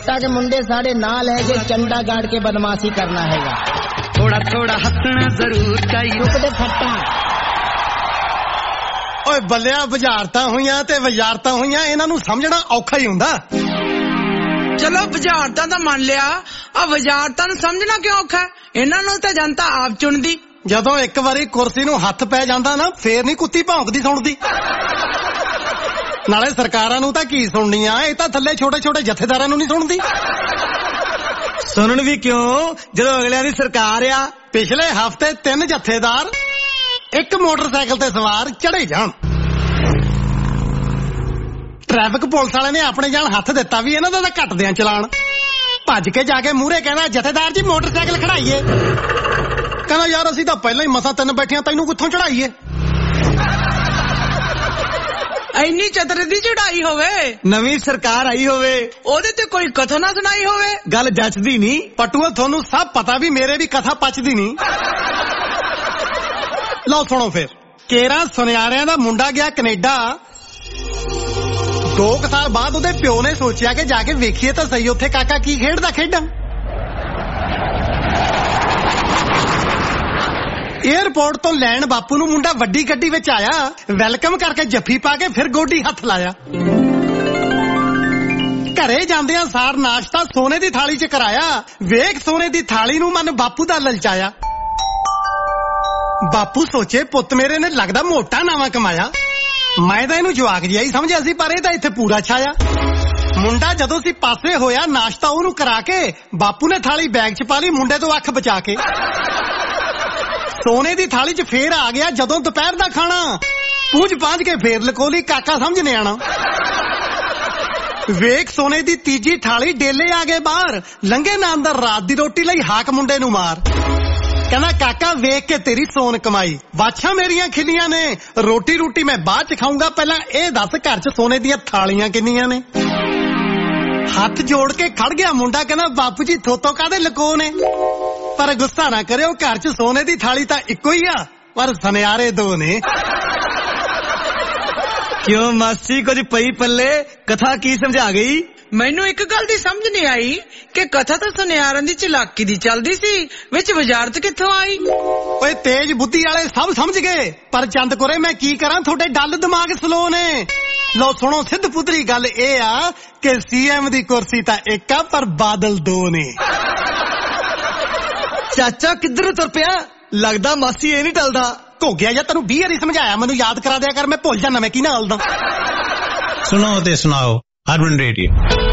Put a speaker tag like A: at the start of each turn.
A: जट्टा के मुंडे साढ़े नाल है जे चंडा गाड़ के बदमाशी करना हैगा।
B: थोड़ा थोड़ा हंसना जरूर चाहिए।
A: रुक दे फट्टा।
C: ओए बल्लिया वजारतां होईयां ते वजारतां होईयां इन्हां नूं समझना औखा ही हुंदा।
D: चलो वजारतां तां मान लिया, आ वजारतां नूं समझना क्यों औखा? इन्हां नूं तां जनता आप चुनदी।
C: ਜਦੋਂ ਇੱਕ ਵਾਰੀ ਕੁਰਸੀ ਨੂੰ ਹੱਥ ਪੈ ਜਾਂਦਾ ਨਾ ਫੇਰ ਨਹੀਂ ਕੁੱਤੀ ਭੌਂਕਦੀ ਸੁਣਦੀ। ਨਾਲੇ ਸਰਕਾਰਾਂ ਨੂੰ ਤਾਂ ਕੀ ਸੁਣਨੀਆਂ, ਇਹ ਤਾਂ ਥੱਲੇ ਛੋਟੇ ਛੋਟੇ ਜਥੇਦਾਰਾਂ ਨੂੰ ਨਹੀਂ ਸੁਣਦੀ।
E: ਸੁਣਨ ਵੀ ਕਿਉਂ ਜਦੋਂ ਅਗਲਿਆਂ ਦੀ ਸਰਕਾਰ ਆ।
C: ਪਿਛਲੇ ਹਫ਼ਤੇ 3 ਜਥੇਦਾਰ ਇੱਕ ਮੋਟਰਸਾਈਕਲ ਤੇ ਸਵਾਰ ਚੜੇ ਜਾਣ। ਟ੍ਰੈਫਿਕ ਪੁਲਿਸ ਵਾਲੇ ਨੇ ਆਪਣੇ ਜਾਨ ਹੱਥ ਦਿੱਤਾ ਵੀ ਇਹਨਾਂ ਦਾ ਤਾਂ ਘੱਟਦਿਆਂ ਚਲਾਨ। ਭੱਜ ਕੇ ਜਾ ਕੇ ਮੂਹਰੇ ਕਹਿੰਦਾ ਜਥੇਦਾਰ ਜੀ ਮੋਟਰਸਾਈਕਲ ਖੜਾਈਏ। ਕਹਿੰਦਾ ਯਾਰ ਅਸੀਂ ਤਾਂ ਪਹਿਲਾਂ ਹੀ ਮਸਾਂ 3 ਬੈਠਿਆਂ, ਤੈਨੂੰ ਕਿੱਥੋਂ ਚੜਾਈਏ।
D: ਇੰਨੀ ਚਤਰ ਦੀ ਚੜਾਈ ਹੋਵੇ,
E: ਨਵੀਂ ਸਰਕਾਰ ਆਈ ਹੋਵੇ,
D: ਉਹਦੇ ਤੇ ਕੋਈ ਕਥਾ ਨਾ ਸੁਣਾਈ ਹੋਵੇ,
E: ਗੱਲ ਜੱਚਦੀ ਨਹੀਂ।
C: ਪਟੂਆ ਤੁਹਾਨੂੰ ਸਭ ਪਤਾ ਵੀ ਮੇਰੇ ਵੀ ਕਥਾ ਪਚਦੀ ਨਹੀਂ। ਲਓ ਸੁਣੋ ਫਿਰ। ਕੇਰਾਂ ਸੁਨਿਆਰਿਆਂ ਦਾ ਮੁੰਡਾ ਗਿਆ ਕੈਨੇਡਾ। 2 ਸਾਲ ਬਾਅਦ ਉਹਦੇ ਪਿਓ ਨੇ ਸੋਚਿਆ ਕਿ ਜਾ ਕੇ ਵੇਖੀਏ ਤਾਂ ਸਹੀ ਉੱਥੇ ਕਾਕਾ ਕੀ ਖੇਡਦਾ ਖੇਡਾਂ। ਏਅਰਪੋਰਟ ਤੋਂ ਲੈਣ ਬਾਪੂ ਨੂੰ ਮੁੰਡਾ ਵੱਡੀ ਗੱਡੀ ਵਿੱਚ ਆਇਆ। ਵੈਲਕਮ ਕਰਕੇ ਜੱਫੀ ਪਾ ਕੇ ਫਿਰ ਗੋਡੀ ਹੱਥ ਲਾਇਆ। ਘਰੇ ਜਾਂਦਿਆਂ ਸਾਰ ਨਾਸ਼ਤਾ ਸੋਨੇ ਦੀ ਥਾਲੀ 'ਚ ਕਰਾਇਆ। ਵੇਖ ਸੋਨੇ ਦੀ ਥਾਲੀ ਨੂੰ ਮਨ ਬਾਪੂ ਦਾ ਲਲਚਾਇਆ। ਬਾਪੂ ਸੋਚੇ ਪੁੱਤ ਮੇਰੇ ਨੇ ਲੱਗਦਾ ਮੋਟਾ ਨਾਵਾਂ ਕਮਾਇਆ। ਮੈਂ ਤਾਂ ਇਹਨੂੰ ਜਵਾਕ ਜਿਹਾ ਹੀ ਸਮਝਿਆ ਸੀ, ਪਰ ਇਹ ਤਾਂ ਇੱਥੇ ਪੂਰਾ ਛਾਇਆ। ਮੁੰਡਾ ਜਦੋਂ ਸੀ ਪਾਸੇ ਹੋਇਆ ਨਾਸ਼ਤਾ ਉਹਨੂੰ ਕਰਾ ਕੇ ਬਾਪੂ ਨੇ ਥਾਲੀ ਬੈਗ 'ਚ ਪਾ ਲਈ ਮੁੰਡੇ ਤੋਂ ਅੱਖ ਬਚਾ ਕੇ। ਸੋਨੇ ਦੀ ਥਾਲੀ 'ਚ ਫੇਰ ਆ ਗਿਆ ਜਦੋਂ ਦੁਪਹਿਰ ਦਾ ਖਾਣਾ। ਪੂੰਝ ਪਾਂਝ ਕੇ ਫੇਰ ਲਕੋ ਲਈ ਕਾਕਾ ਸਮਝ ਨੇ ਆਣਾ। ਵੇਖ ਸੋਨੇ ਦੀ ਤੀਜੀ ਥਾਲੀ ਡੇਲੇ ਆ ਗਏ ਬਾਹਰ। ਲੰਘੇ ਨਾ ਅੰਦਰ ਰਾਤ ਦੀ ਰੋਟੀ ਲਈ ਹਾਕ ਮੁੰਡੇ ਨੂੰ ਮਾਰ। ਕਹਿੰਦਾ ਕਾਕਾ ਵੇਖ ਕੇ ਤੇਰੀ ਸੋਨ ਕਮਾਈ। ਬਾਛਾਂ ਮੇਰੀਆਂ ਖਿੱਲੀਆਂ ਨੇ, ਰੋਟੀ ਰੋਟੀ ਮੈਂ ਬਾਅਦ 'ਚ ਖਾਊਂਗਾ, ਪਹਿਲਾਂ ਇਹ ਦੱਸ ਘਰ 'ਚ ਸੋਨੇ ਦੀਆਂ ਥਾਲੀਆਂ ਕਿੰਨੀਆਂ ਨੇ। ਹੱਥ ਜੋੜ ਕੇ ਖੜ ਗਿਆ ਮੁੰਡਾ। ਕਹਿੰਦਾ ਬਾਪੂ ਜੀ ਥੋਤੋਂ ਕਾਹਦੇ ਲਕੋ ਨੇ, ਪਰ ਗੁੱਸਾ ਨਾ ਕਰਿਓ ਘਰ 'ਚ ਸੋਨੇ ਦੀ ਥਾਲੀ ਤਾਂ ਇੱਕੋ ਹੀ ਆ, ਪਰ ਸੁਨਿਆਰੇ 2 ਨੇ।
E: ਕਿਉਂ ਮਾਸੀ ਕੁਝ ਪਈ ਪੱਲੇ? ਕਥਾ ਕੀ ਸਮਝਾ ਗਈ?
D: ਮੈਨੂੰ ਇੱਕ ਗੱਲ ਦੀ ਸਮਝ ਨਹੀਂ ਆਈ ਕਿ ਕਥਾ ਤਾਂ ਸੁਨਿਆਰਾਂ ਦੀ ਚਲਾਕੀ ਦੀ ਚੱਲਦੀ ਸੀ, ਵਿੱਚ ਵਜ਼ਾਰਤ ਕਿੱਥੋਂ ਆਈ?
C: ਓਏ ਤੇਜ ਬੁੱਧੀ ਵਾਲੇ ਸਭ ਸਮਝ ਗਏ, ਪਰ ਚੰਦ ਕੋਰੇ ਮੈਂ ਕੀ ਕਰਾਂ, ਤੁਹਾਡੇ ਡੱਲ ਦਿਮਾਗ ਸਲੋ ਨੇ। ਲਓ ਸੁਣੋ ਸਿੱਧ ਪੁੱਤਰੀ ਗੱਲ ਇਹ ਆ ਕਿ CM ਦੀ ਕੁਰਸੀ ਤਾਂ ਇੱਕ ਆ, ਪਰ ਬਾਦਲ 2 ਨੇ।
E: ਚਾਚਾ ਕਿੱਧਰ ਤੁਰ ਪਿਆ? ਲੱਗਦਾ ਮਾਸੀ ਇਹ ਨਹੀਂ ਟਲਦਾ।
C: ਘੋਗਿਆ ਜਾਂ ਤੈਨੂੰ 20 ਵਾਰੀ ਸਮਝਾਇਆ, ਮੈਨੂੰ ਯਾਦ ਕਰਾ ਦਿਆ ਕਰ, ਮੈਂ ਭੁੱਲ ਜਾਂਦਾ ਮੈਂ ਕੀ ਨਾਲ ਦਾ।
F: ਸੁਣੋ ਤੇ ਸੁਣਾਓ ਅਰਬਨ ਰੇਡੀਓ।